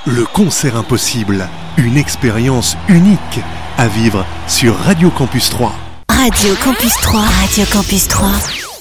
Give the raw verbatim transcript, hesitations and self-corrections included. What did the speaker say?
Le concert impossible, une expérience unique à vivre sur Radio Campus trois. Radio Campus trois, Radio Campus trois.